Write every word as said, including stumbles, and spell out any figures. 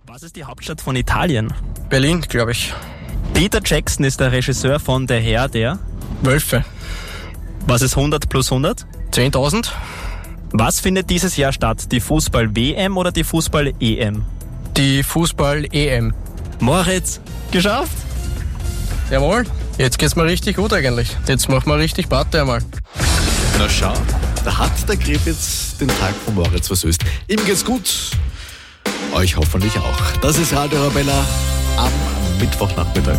Was ist die Hauptstadt von Italien? Berlin, glaube ich. Peter Jackson ist der Regisseur von Der Herr der... Wölfe. Was ist hundert plus hundert? zehntausend. Was findet dieses Jahr statt? Die Fußball-W M oder die Fußball-E M? Die Fußball-E M. Moritz, geschafft? Jawohl, jetzt geht's mir richtig gut eigentlich. Jetzt machen wir richtig Party einmal. Na schau, da hat der Grepitz den Tag von Moritz versüßt. Ihm geht's gut. Euch hoffentlich auch. Das ist Radio Arabella am Mittwochnachmittag.